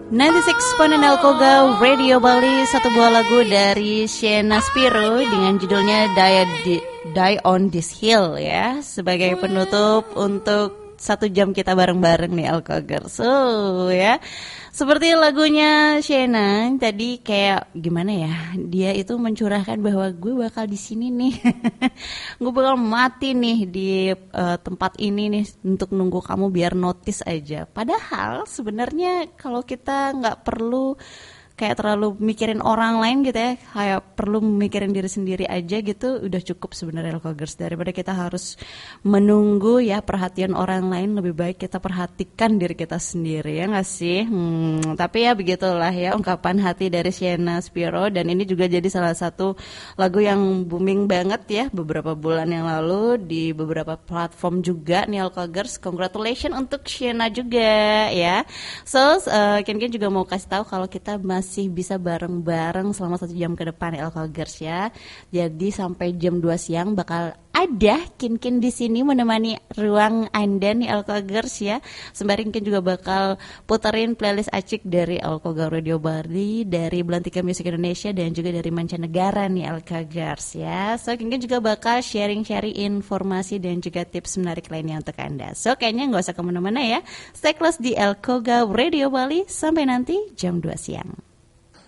96.9 Koga Radio Bali, satu buah lagu dari Shena Spiro dengan judulnya Die on This Hill ya, sebagai penutup untuk 1 jam kita bareng-bareng nih Alkoger. So ya, seperti lagunya Shena tadi kayak gimana ya, dia itu mencurahkan bahwa gue bakal di sini nih, gue bakal mati nih di tempat ini nih untuk nunggu kamu biar notice aja. Padahal sebenarnya kalau kita nggak perlu kayak terlalu mikirin orang lain gitu ya, kayak perlu mikirin diri sendiri aja gitu, udah cukup sebenarnya Alkogers. Daripada kita harus menunggu ya perhatian orang lain, lebih baik kita perhatikan diri kita sendiri, ya nggak sih? Tapi ya begitulah ya ungkapan hati dari Shena Spiro, dan ini juga jadi salah satu lagu yang booming banget ya beberapa bulan yang lalu di beberapa platform juga nih Alkogers. Congratulations untuk Shena juga ya. So Ken juga mau kasih tahu kalau kita masih bisa bareng-bareng selama 1 jam ke depan Alkogers ya. Jadi sampai jam 2 siang bakal ada Kin di sini menemani ruang Anda nih Alkogers ya. Sembari Kin juga bakal puterin playlist acik dari Alkogar Radio Bali, dari Belantika Music Indonesia, dan juga dari mancanegara nih Alkogers ya. So Kin juga bakal sharing-sharing informasi dan juga tips menarik lainnya untuk Anda. So kayaknya nggak usah kemana-mana ya. Stay close di Alkogar Radio Bali sampai nanti jam 2 siang.